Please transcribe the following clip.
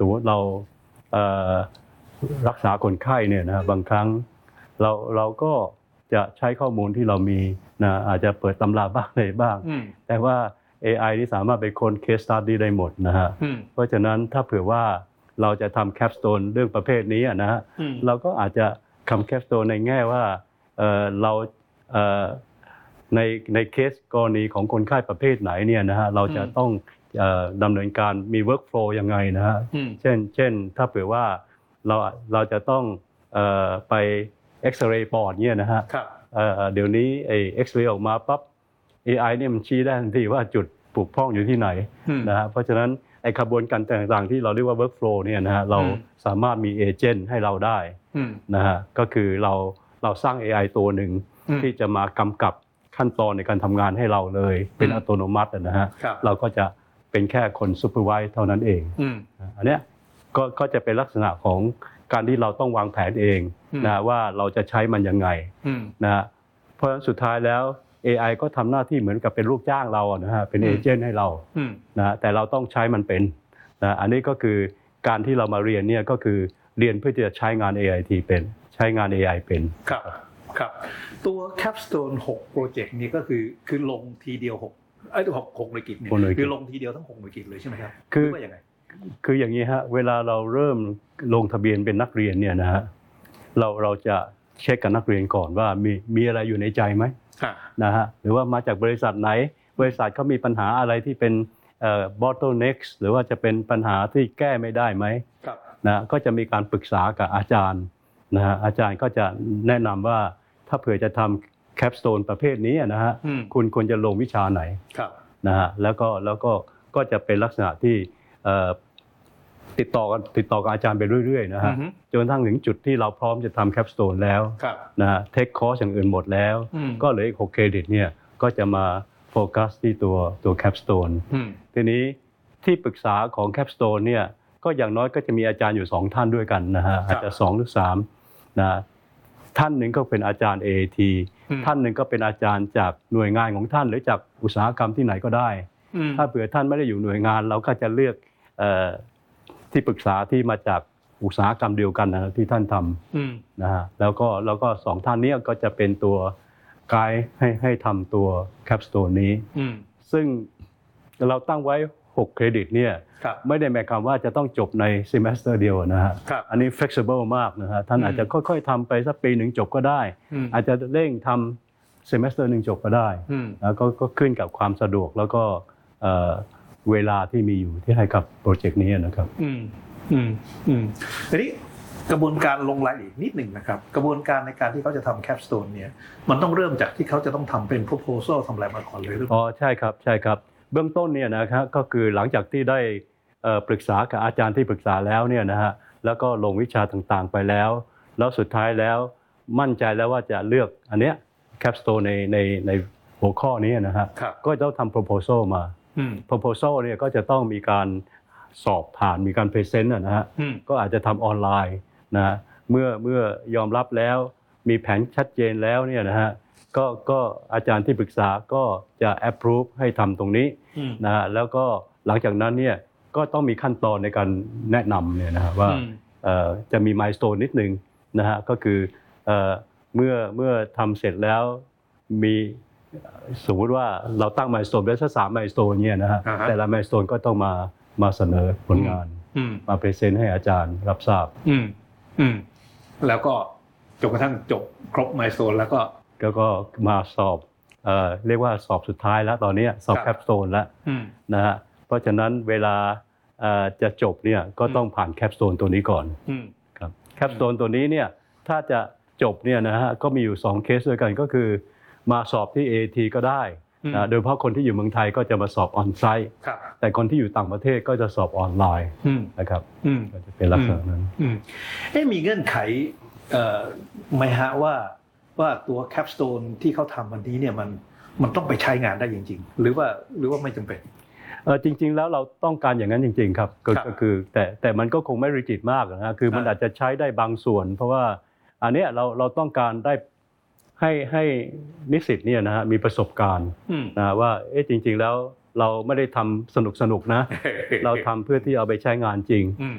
มมติเรารักษาคนไข้เนี่ยนะบางครั้งเราก็จะใช้ข้อมูลที่เรามีนะอาจจะเปิดตำราบ้างอะไรบ้างแต่ว่า AI นี่สามารถไปค้น case study ได้หมดนะฮะเพราะฉะนั้นถ้าเผื่อว่าเราจะทำ capstone เรื่องประเภทนี้นะฮะเราก็อาจจะทำ capstone ในแง่ว่าเราในเคสกรณีของคนไข้ประเภทไหนเนี่ยนะฮะเราจะต้องดำเนินการมี workflow ยังไงนะฮะเช่นถ้าเผื่อว่าเราจะต้องไปเอ็กซเรย์ปอดเนี่ยนะฮะเดี๋ยวนี้ไอ้เอ็กซเรย์ออกมาปั๊บ AI เนี่ยมันชี้ได้ทันทีว่าจุดผุพองอยู่ที่ไหนนะฮะเพราะฉะนั้นไอ้กระบวนการต่างๆที่เราเรียกว่า workflow เนี่ยนะฮะเราสามารถมีเอเจนต์ให้เราได้นะฮะก็คือเราสร้าง AI ตัวหนึ่งที่จะมากำกับขั้นตอนในการทำงานให้เราเลยเป็นอัตโนมัตินะฮะเราก็จะเป็นแค่คนซูเปอร์ไวส์เท่านั้นเองอันเนี้ยก็จะเป็นลักษณะของการที่เราต้องวางแผนเองนะว่าเราจะใช้มันยังไงนะเพราะฉะนั้นสุดท้ายแล้ว AI ก็ทำหน้าที่เหมือนกับเป็นลูกจ้างเรานะฮะเป็นเอเจนต์ให้เรานะแต่เราต้องใช้มันเป็นนะอันนี้ก็คือการที่เรามาเรียนเนี่ยก็คือเรียนเพื่อจะใช้งาน AIT เป็นใช้งาน AI เป็นครับตัว Capstone 6 โปรเจกต์นี้ก็คือลงทีเดียว6หน่วยกิจเนี่ยคือลงทีเดียวทั้ง6หน่วยกิจเลยใช่ไหมครับคือว่าอย่างไรคืออย่างนี้ฮะเวลาเราเริ่มลงทะเบียนเป็นนักเรียนเนี่ยนะฮะเราจะเช็คกับนักเรียนก่อนว่ามีอะไรอยู่ในใจไหมนะฮะหรือว่ามาจากบริษัทไหนบริษัทเขามีปัญหาอะไรที่เป็นbottlenecks หรือว่าจะเป็นปัญหาที่แก้ไม่ได้ไหมนะก็จะมีการปรึกษากับอาจารย์นะฮะอาจารย์ก็จะแนะนำว่าถ้าเผื่อจะทำแคปสโตนประเภทนี้นะฮะคุณควรจะลงวิชาไหนนะฮะแล้วก็จะเป็นลักษณะที่ติดต่อกับอาจารย์ไปเรื่อยๆนะฮะจนกระทั่งถึงจุดที่เราพร้อมจะทำแคปสโตนแล้วนะฮะเทคคอร์สอย่างอื่นหมดแล้วก็เหลืออีก6เครดิตเนี่ยก็จะมาโฟกัสที่ตัวแคปสโตนทีนี้ที่ปรึกษาของแคปสโตนเนี่ยก็อย่างน้อยก็จะมีอาจารย์อยู่2ท่านด้วยกันนะฮะอาจจะ2หรือ3นะท่านหนึ่งก็เป็นอาจารย์ AAT ท่านหนึ่งก็เป็นอาจารย์จากหน่วยงานของท่านหรือจากอุตสาหกรรมที่ไหนก็ได้ถ้าเผื่อท่านไม่ได้อยู่หน่วยงานเราก็จะเลือกที่ปรึกษาที่มาจากอุตสาหกรรมเดียวกันนะที่ท่านทำนะฮะแล้วก็2ท่านนี้ก็จะเป็นตัวไกด์ให้ทำตัวแคปสโตนนี้ซึ่งเราตั้งไว้6เครดิตเนี่ยไม่ได้หมายความว่าจะต้องจบใน semester เดียวนะฮะอันนี้ flexible มากนะฮะท่านอาจจะค่อยๆทำไปสักปีหนึ่งจบก็ได้อาจจะเร่งทำ semester หนึ่งจบก็ได้แล้วก็ขึ้นกับความสะดวกแล้วก็เวลาที่มีอยู่ที่ให้กับโปรเจกต์นี้นะครับทีนี้กระบวนการลงรายละเอียดนิดหนึ่งนะครับกระบวนการในการที่เขาจะทำแคปสโตนเนี่ยมันต้องเริ่มจากที่เขาจะต้องทำเป็น proposal ทำอะไรมาก่อนเลยหรือเปล่าใช่ครับเบื้องต้นเนี่ยนะครับก็คือหลังจากที่ได้ปรึกษากับอาจารย์ที่ปรึกษาแล้วเนี่ยนะฮะแล้วก็ลงวิชาต่างๆไปแล้วสุดท้ายแล้วมั่นใจแล้วว่าจะเลือกอันเนี้ยแคปสโตนในหัวข้อนี้นะฮะก็ต้องทำ proposal มา proposal เนี่ยก็จะต้องมีการสอบผ่านมีการ present นะฮะก็อาจจะทำออนไลน์นะเมื่อยอมรับแล้วมีแผนชัดเจนแล้วเนี่ยนะฮะก็อาจารย์ที่ปรึกษาก็จะ approve ให้ทำตรงนี้นะฮะแล้วก็หลังจากนั้นเนี่ยก็ต้องมีขั้นตอนในการแนะนำเนี่ยนะฮะว่าจะมี milestone นิดนึงนะฮะก็คือเมื่อทำเสร็จแล้วมีสมมติว่าเราตั้ง milestone ไว้สัก3 milestone เนี่ยนะฮะแต่ละ milestone ก็ต้องมาเสนอผลงานมาพรีเซนต์ให้อาจารย์รับทราบแล้วก็จนกระทั่งจบครบ milestone แล้วก็มาสอบเรียกว่าสอบสุดท้ายแล้วตอนนี้สอบแคปสโตนแล้วนะฮะเพราะฉะนั้นเวลาจะจบเนี่ยก็ต้องผ่านแคปสโตนตัวนี้ก่อนครับแคปสโตนตัวนี้เนี่ยถ้าจะจบเนี่ยนะฮะก็มีอยู่2เคสด้วยกันก็คือมาสอบที่ AAT ก็ได้โดยเฉพาะคนที่อยู่เมืองไทยก็จะมาสอบออนไซต์แต่คนที่อยู่ต่างประเทศก็จะสอบออนไลน์นะครับก็จะเป็นลักษณะนั้นมีเงื่อนไขไหมฮะว่าตัวแคปสโตนที่เขาทำวันนี้เนี่ยมันต้องไปใช้งานได้จริงๆหรือว่าไม่จำเป็นจริงๆแล้วเราต้องการอย่างนั้นจริงๆครับก็คือแต่มันก็คงไม่ริจิตมากนะคือมันอาจจะใช้ได้บางส่วนเพราะว่าอันนี้เราต้องการได้ให้นิสิตเนี่ยนะฮะมีประสบการณ์นะว่าจริงๆแล้วเราไม่ได้ทำสนุกนะเราทำเพื่อที่เอาไปใช้งานจริง